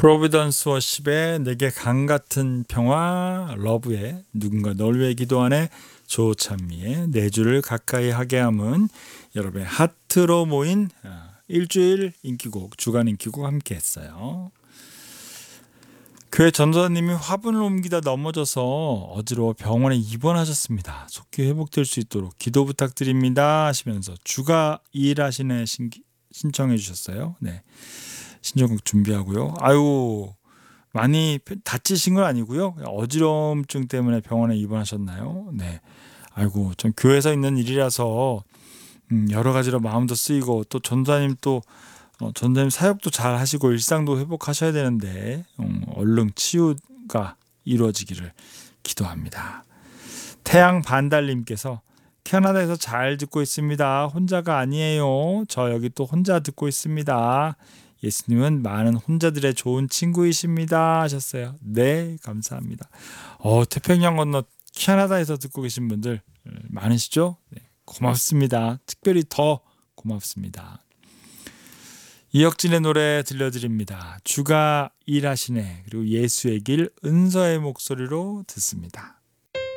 프로비던스 워십의 내게 강 같은 평화, 러브의 누군가 널 위해 기도하네, 조찬미의 내 주를 가까이 하게 함은 여러분의 하트로 모인 일주일 인기곡, 주간 인기곡 함께 했어요. 교회 전도사님이 화분을 옮기다 넘어져서 어지러워 병원에 입원하셨습니다. 속히 회복될 수 있도록 기도 부탁드립니다 하시면서 주가 일하시네 신청해 주셨어요. 네, 신청곡 준비하고요. 아유, 많이 다치신 건 아니고요. 어지러움증 때문에 병원에 입원하셨나요? 네. 아이고, 전 교회에서 있는 일이라서 여러 가지로 마음도 쓰이고 또 전도사님 전도사님 사역도 잘 하시고 일상도 회복하셔야 되는데 얼른 치유가 이루어지기를 기도합니다. 태양 반달님께서 캐나다에서 잘 듣고 있습니다. 혼자가 아니에요. 저 여기 또 혼자 듣고 있습니다. 예수님은 많은 혼자들의 좋은 친구이십니다 하셨어요. 네, 감사합니다. 태평양 건너 캐나다에서 듣고 계신 분들 많으시죠? 네, 고맙습니다. 특별히 더 고맙습니다. 이혁진의 노래 들려드립니다. 주가 일하시네. 그리고 예수의 길 은서의 목소리로 듣습니다.